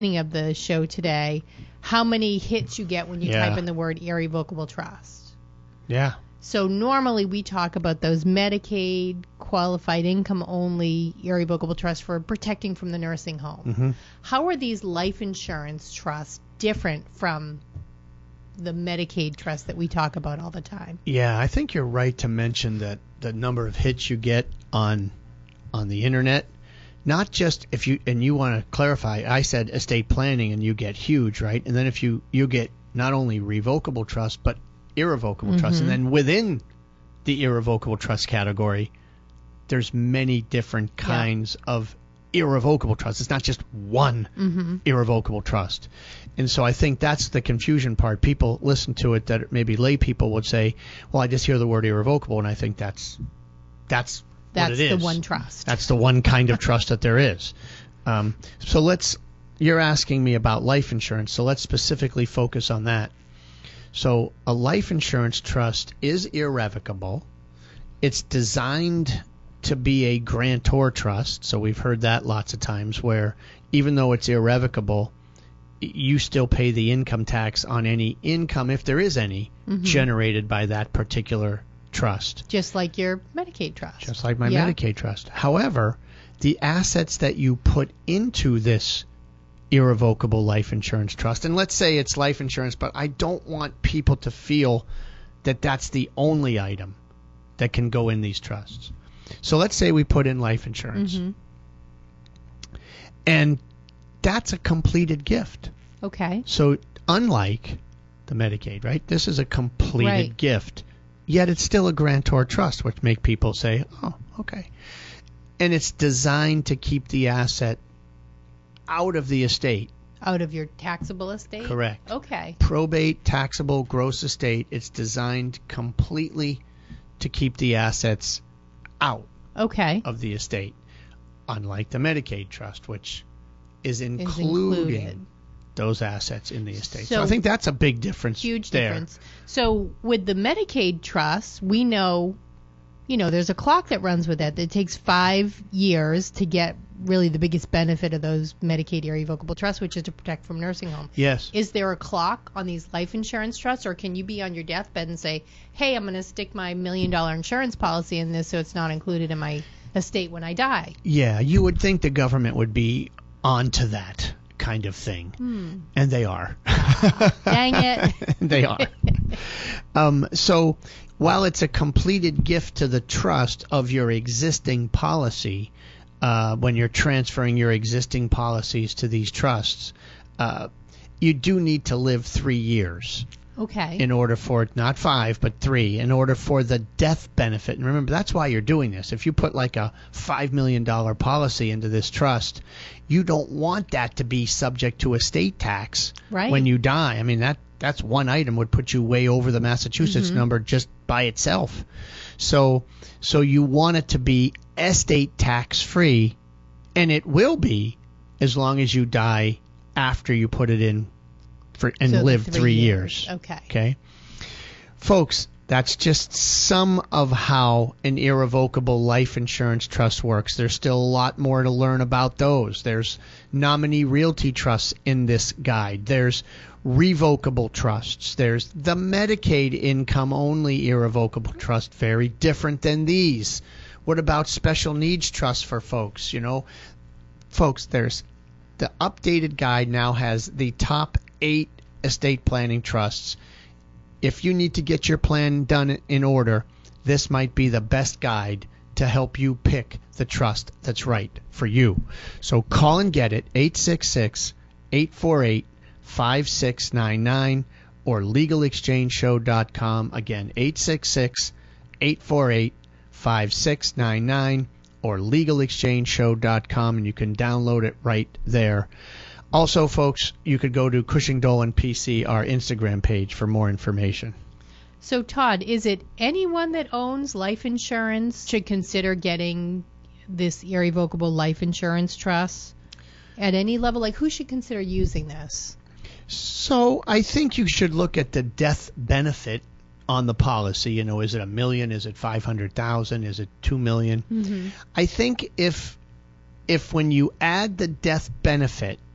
of the show today how many hits you get when you type in the word irrevocable trust. Yeah. So normally we talk about those Medicaid qualified income only irrevocable trusts for protecting from the nursing home. Mm-hmm. How are these life insurance trusts different from the Medicaid trust that we talk about all the time? Yeah, I think you're right to mention that the number of hits you get on the internet, not just if you, and you want to clarify, I said estate planning and you get huge, right? And then if you get not only revocable trust, but irrevocable trust. And then within the irrevocable trust category, there's many different kinds of irrevocable trust. It's not just one irrevocable trust. And so I think that's the confusion part. People listen to it that maybe lay people would say, well, I just hear the word irrevocable, and I think that's what it is. That's the one trust. That's the one kind of trust that there is. So you're asking me about life insurance, so let's specifically focus on that. So a life insurance trust is irrevocable. It's designed to be a grantor trust. So we've heard that lots of times where even though it's irrevocable, you still pay the income tax on any income, if there is any, generated by that particular trust. Just like your Medicaid trust. Just like my Medicaid trust. However, the assets that you put into this irrevocable life insurance trust, and let's say it's life insurance, but I don't want people to feel that that's the only item that can go in these trusts. So let's say we put in life insurance. And that's a completed gift. Okay. So unlike the Medicaid, right? This is a completed gift, yet it's still a grantor trust, which make people say, oh, okay. And it's designed to keep the asset out of the estate. Out of your taxable estate? Correct. Okay. Probate, taxable, gross estate. It's designed completely to keep the assets out of the estate, unlike the Medicaid trust, which is including those assets in the estate. So I think that's a big difference. Huge difference. So with the Medicaid trust, we know, there's a clock that runs with that. It takes 5 years to get really the biggest benefit of those Medicaid irrevocable trusts, which is to protect from nursing home. Yes. Is there a clock on these life insurance trusts, or can you be on your deathbed and say, hey, I'm going to stick my $1 million insurance policy in this so it's not included in my estate when I die? Yeah, you would think the government would be onto that kind of thing. And they are. Dang it. They are. So while it's a completed gift to the trust of your existing policy, when you're transferring your existing policies to these trusts, you do need to live 3 years. Okay. In order for it, not 5, but 3, in order for the death benefit. And remember, that's why you're doing this. If you put like a $5 million policy into this trust, you don't want that to be subject to estate tax when you die. I mean, that's one item would put you way over the Massachusetts number just by itself. So you want it to be estate tax free, and it will be as long as you die after you put it in and live 3 years. Okay. Folks, that's just some of how an irrevocable life insurance trust works. There's still a lot more to learn about those. There's nominee realty trusts in this guide. There's revocable trusts. There's the Medicaid income only irrevocable trust, very different than these. What about special needs trusts for folks? Folks, there's the updated guide now has the top 8 estate planning trusts. If you need to get your plan done in order, this might be the best guide to help you pick the trust that's right for you. So call and get it, 866-848-5699 or legalexchangeshow.com. Again, 866-848-5699 or legalexchangeshow.com, and you can download it right there. Also, folks, you could go to Cushing Dolan PC, our Instagram page, for more information. So, Todd, is it anyone that owns life insurance should consider getting this irrevocable life insurance trust at any level? Like, who should consider using this? So, I think you should look at the death benefit on the policy. Is it $1 million? Is it $500,000? Is it $2 million? I think if when you add the death benefit